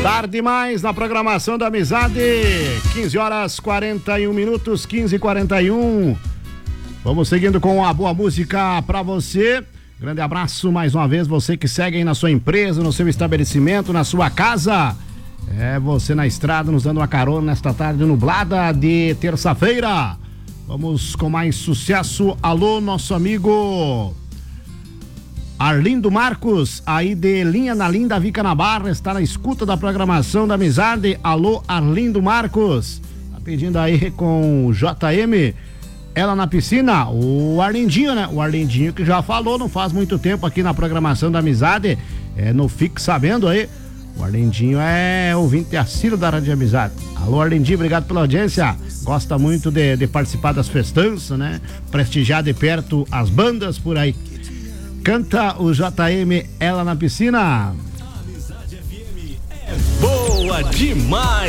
Tarde demais na programação da Amizade. 15h41, 15h41. Vamos seguindo com a boa música pra você. Grande abraço mais uma vez, você que segue aí na sua empresa, no seu estabelecimento, na sua casa. É você na estrada nos dando uma carona nesta tarde nublada de terça-feira. Vamos com mais sucesso. Alô, nosso amigo Arlindo Marcos, aí de Linha na Linda, Vica na Barra, está na escuta da programação da Amizade. Alô, Arlindo Marcos. Tá pedindo aí com o JM, Ela na Piscina, o Arlindinho, né? O Arlindinho que já falou não faz muito tempo aqui na programação da Amizade, não fique sabendo aí. O Arlindinho é ouvinte assíduo da Rádio Amizade. Alô, Arlindinho, obrigado pela audiência. Gosta muito de participar das festanças, né? Prestigiar de perto as bandas por aí. Canta o JM, Ela na Piscina. Amizade FM é boa demais.